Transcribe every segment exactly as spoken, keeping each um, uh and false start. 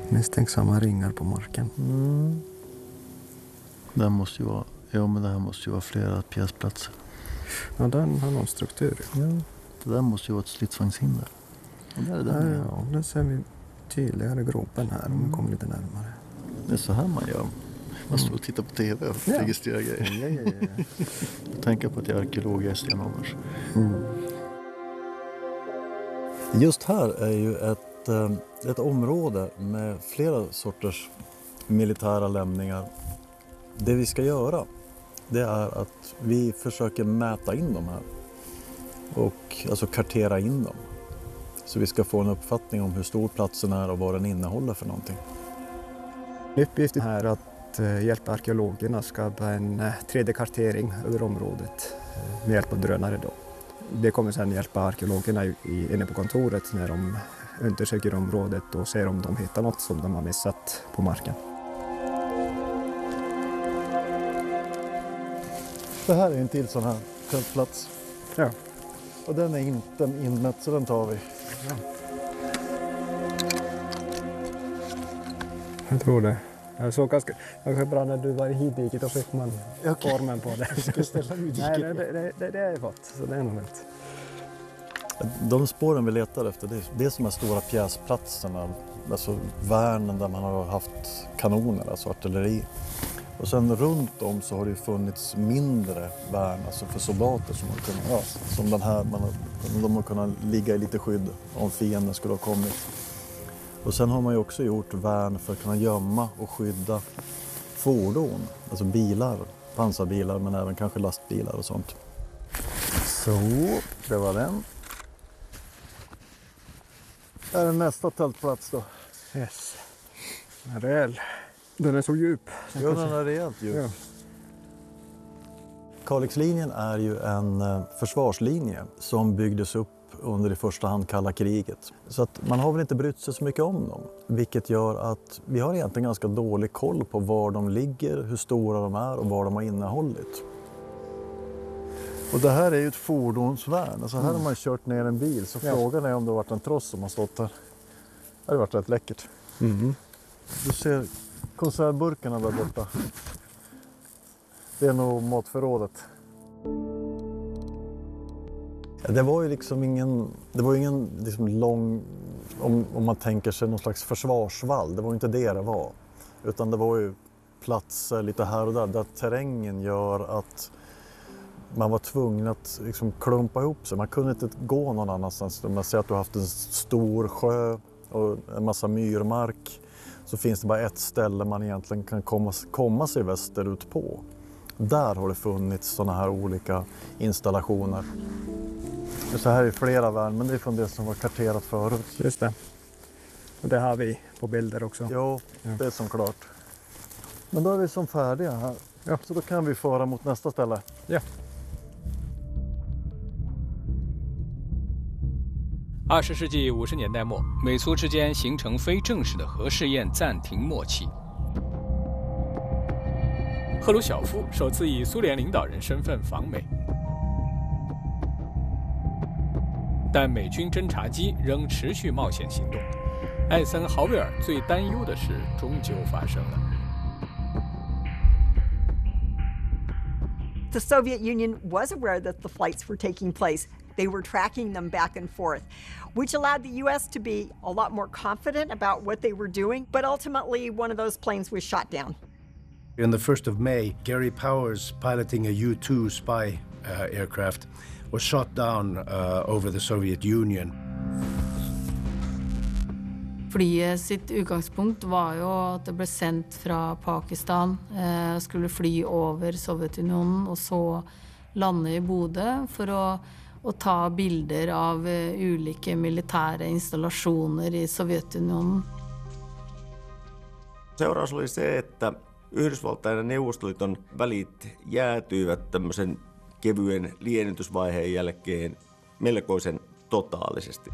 Misstänksamma ringar på marken. Mm. Det måste ju vara, ja, men det här måste ju vara flera pjäsplatser. Ja, den har någon struktur. Ja, det där måste ju vara ett stridsvagnshinder. Och där är den. Ja, ja, där ser vi tydligare gropen här om vi kommer lite närmare. Det är så här man gör. Man står och tittar på tv och Ja. registrerar grejer. Ja, ja, ja. Jag tänker på att jag är arkeolog i Stenålders. Mm. Just här är ju ett, ett område med flera sorters militära lämningar. Det vi ska göra, det är att vi försöker mäta in dem här. Och alltså kartera in dem. Så vi ska få en uppfattning om hur stor platsen är och vad den innehåller för någonting. Uppgiften här är att eh, hjälpa arkeologerna skapa en eh, tre D-kartering över området eh, med hjälp av drönare då. Det kommer sedan hjälpa arkeologerna i, i, inne på kontoret när de undersöker området och ser om de hittar något som de har missat på marken. Det här är en till sån här fältplats. Ja. Och den är inte inmätt så den tar vi. Ja. Jag tror det. Jag såg ganska, ganska bra när du var i hiddiket och fick man Okay. formen på det. Jag ska ställa mig i diket. Nej, det, det, det, det har jag fått, så det är nog rätt. De spåren vi letar efter, det är, det är som de stora pjäsplatserna, alltså värnen där man har haft kanoner, alltså artilleri. Och sen runt om så har det funnits mindre värn, alltså för soldater som har kunnat, ja, som den här, man har, de har kunnat ligga i lite skydd om fienden skulle ha kommit. Och sen har man ju också gjort värn för att kunna gömma och skydda fordon, alltså bilar, pansarbilar men även kanske lastbilar och sånt. Så, det var den. Här är nästa tältplats då. Yes. En rejäl. Den är så djup. Ja, den är rejält djup. Ja. Kalixlinjen är ju en eh, försvarslinje som byggdes upp under i första hand kalla kriget. Så att man har väl inte brytt sig så mycket om dem. Vilket gör att vi har egentligen ganska dålig koll på var de ligger, hur stora de är och vad de har innehållit. Och det här är ju ett fordonsvärn. Alltså här mm. har man kört ner en bil. Så ja. Frågan är om det har varit en tross som har stått här. Det har varit rätt läckert. Mm. Du ser konservburkarna där borta. Det är nog matförrådet. Det var ju liksom ingen, det var ingen liksom lång, om, om man tänker sig någon slags försvarsvall. Det var inte det det var. Utan det var ju platser lite här och där. Där terrängen gör att man var tvungen att liksom klumpa ihop sig. Man kunde inte gå någon annanstans. Om man säger att du har haft en stor sjö och en massa myrmark. Så finns det bara ett ställe man egentligen kan komma, komma sig västerut på. Där har det funnits sådana här olika installationer. Så här är flera värn, men det är från det som var karterat förut. Just det. Och det har vi på bilder också. Jo, ja. Det är som klart. Men då är vi som färdiga här. Ja. Så då kan vi föra mot nästa ställe. Ja. 二十世纪五十年代末，美苏之间形成非正式的核试验暂停默契。赫鲁晓夫首次以苏联领导人身份访美，但美军侦察机仍持续冒险行动。艾森豪威尔最担忧的事终究发生了。 The Soviet Union was aware that the flights were taking place. They were tracking them back and forth, which allowed the U S to be a lot more confident about what they were doing. But ultimately, one of those planes was shot down. On the first of May, Gary Powers, piloting a U two spy uh, aircraft, was shot down uh, over the Soviet Union. Flyet sitt utgangspunkt var jo at det ble sendt fra Pakistan, eh, skulle fly over Sovjetunionen og så lande i Bodø for å, å ta bilder av uh, ulike militære installasjoner i Sovjetunionen. Seuraus oli se, että Yhdysvaltain ja Neuvostoliiton välit jäätyivät tämmöisen kevyen liennytysvaiheen jälkeen melkoisen totaalisesti.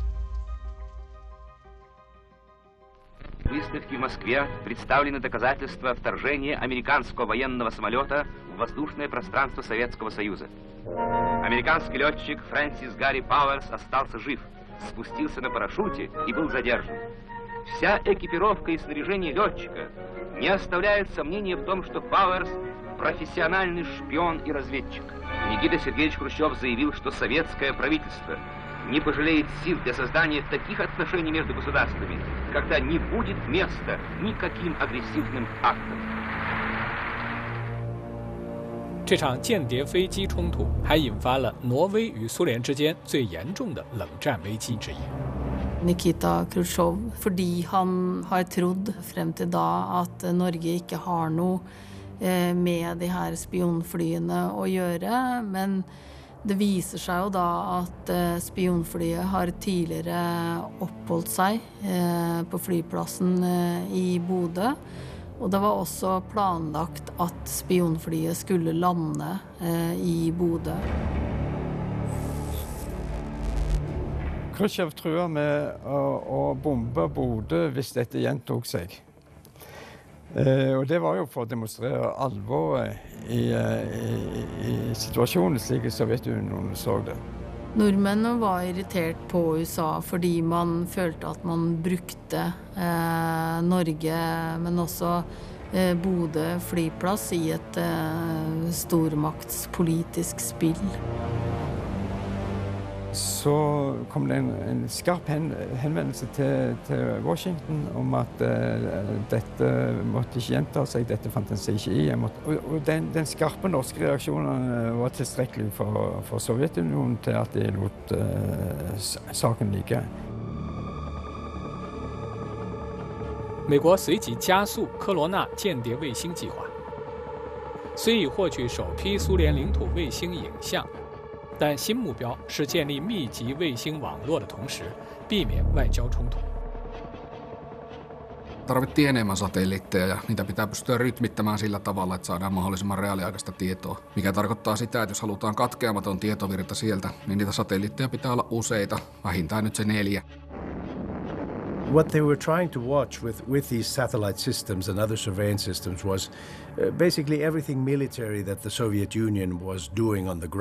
В выставке в Москве представлены доказательства вторжения американского военного самолета в воздушное пространство Советского Союза. Американский летчик Фрэнсис Гарри Пауэрс остался жив, спустился на парашюте и был задержан. Вся экипировка и снаряжение летчика не оставляет сомнения в том, что Пауэрс – профессиональный шпион и разведчик. Никита Сергеевич Хрущев заявил, что советское правительство не пожалеет сил для создания таких отношений между государствами, когда не будет места никаким агрессивным актам. 这场间谍飞机冲突还引发了挪威与苏联之间最严重的冷战危机之一。 Nikita Khrushchev, fordi han har trodd frem til da at Norge ikke har noe med de her spionflyene å gjøre, men det viser seg jo da at spionflyet har tidligere oppholdt seg på flyplassen i Bodø, og det var også planlagt at spionflyet skulle lande i Bodø. Khrushchev trua med å, å bombe Bodø hvis dette gjentok seg. Eh, og det var jo for å demonstrere alvoret i, i, i situasjonen slik Sovjetunionen så det. Nordmennene var irritert på U S A fordi man følte at man brukte eh, Norge, men også eh, Bodø flyplass i et eh, stormaktspolitisk spill. Så kom det en, en skarp hen, henvendelse til, til Washington om at uh, dette måtte ikke gjenta seg, dette fant en seg ikke i. Måtte, og og den, den skarpe norske reaksjonen var tilstrekkelig for, for Sovjetunionen til at de lot uh, saken ligge. 美国随即加速科罗纳间谍卫星计划，虽已获取首批苏联领土卫星影像。 但新目标是建立密集卫星网络的同时，避免外交冲突。 Tarvittiin enemmän satelliitteja ja niitä pitää pystyä rytmittämään sillä tavalla, että saadaan mahdollisimman reaaliaikaista tietoa. Mikä tarkoittaa sitä, että jos halutaan katkeamaton tietovirta sieltä, niin niitä satelliitteja pitää olla useita, vähintään nyt se neljä. What they were trying to watch with, with these satellite systems and other surveillance systems was uh, basically everything military that the Soviet Union was doing on the ground.